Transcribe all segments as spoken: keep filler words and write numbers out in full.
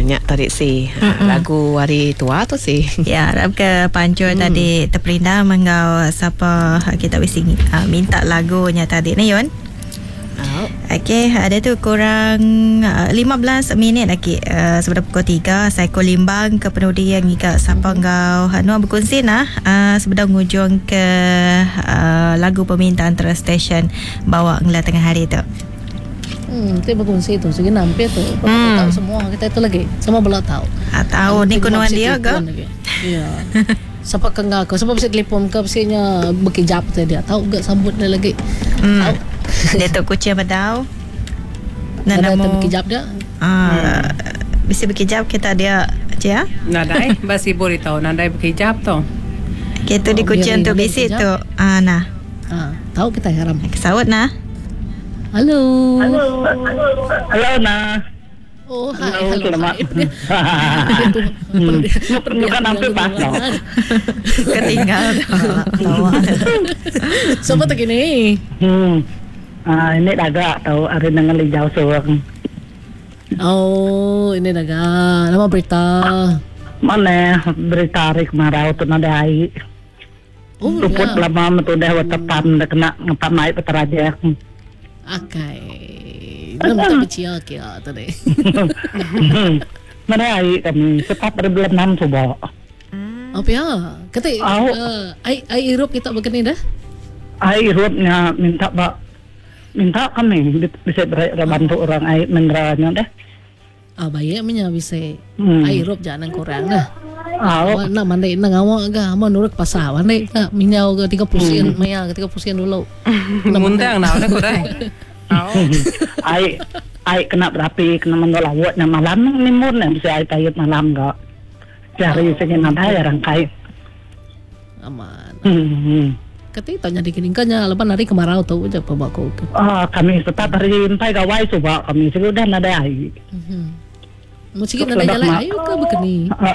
nyak tadi si mm-hmm. lagu hari tua tu si. Ya, harap ke pancur mm. tadi terperindah mengau siapa kita wisi uh, minta lagunya tadi ni Yun. Oh. Okey, ada tu kurang uh, lima belas minit lagi uh, sebelum pukul tiga. Saya ko limbang ke penudi yang ika siapa ngau Nuah berkongsi nah uh, sebelum ngujung ke uh, lagu permintaan terus stesen bawa ngela tengah hari tu. Hmm, itu berkongsi tu. Segi nampak tu. Hmm. Tahu semua kita itu lagi. Semua belum tahu. Ah, tahu ni kunuan dia ke? Ya. Siapa kena aku? Siapa bisa telefon ke? Biasanya berkejap tu dia. Tahu gak sambut dia lagi. Hmm. Tahu. Dia tu kucing badau. Ada tu berkejap dia. Ah, hmm. bisa berkejap kita dia, Cia? Nadai, basi bori tahu. Nadai berkejap tu. Kita di kucing tu bisit tu. Ah, nah. Ah, tahu kita haram. Kesawat nah. Halo. Halo. Halo nah. Oh, hai. Halo, selamat. Bukan sampai pas no. Ketinggal. Siapa tu gini? Hmm. Ah, ini daga tahu hari dengan lijau suang. Oh, ini daga. Nama berita. Mana berita hari kemarau tu nadai. Oh, Luput lama tu dah watepan dah kena ngepam naik peteraja. Okay. Nama tak percaya kira tadi. Mana ai kami sepat pada bulan enam coba. Apa ya? Kata ai ai Europe kita begini dah. Ai Europe-nya minta bak minta kami bisa bantu orang ai meneranya dah. Ah baik punya bisa. Hmm. Ai Europe jangan kurang dah. Ah, nak mandai nak awak ke mau nurut pasar mandai nak minyau ke tiga puluh sen maya ke tiga puluh sen dulu. Muntang nak nak kurang. Ai ai kena berapi kena menolawat na malam ni mun na bisa ai tayut malam ga. Cari segini ada orang kai. Aman. Hmm. Kati tanya dikiringkannya lepas hari kemarau tu aja pabako. Ah kami setat hari impai gawai coba kami sudah ada ai. Mhm. Mesti kita ada jalan ayo ke begini.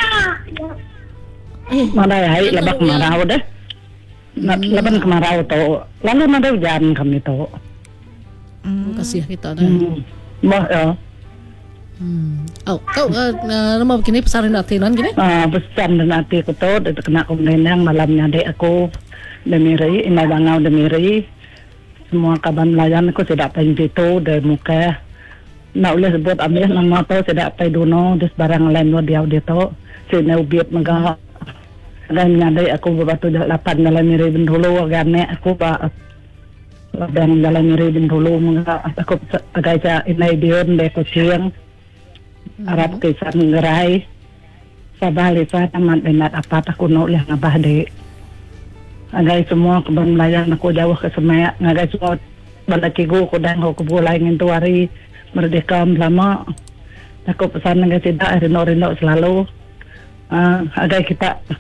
Eh, mana ai lebak kemarau dah. Leban kemarau tu. Lalu ada hujan kami tu. Hmm. Kasih kita dah. Hmm. Bah ya. Hmm. Oh, kau uh, nama begini pesanan atinan gini? Ah, pesan dan ati ko to, dito kena ko menang malamnya dek aku demiri, ina bangau demiri. Semua kaban layan ko sudah pen dito de muka. Na ulah sebut ambil nama to sudah pen duno des barang lain lo dia dito. Sine ubiet maga. Dan nyadai aku berbatu lapan dalam miri bendulu agane aku ba dan dalam miri bendulu mga aku agak sa inay diyon de ko siyang Arab kisah ngerai sabali sa taman denat apa tak kuno lah ngabah de agay semua keban melayan aku jauh ke semaya ngagay semua bala cigu ko dan ko bulay ngin tuari merdeka lama aku pesan ngagay tidak rino-rino selalu uh, agay kita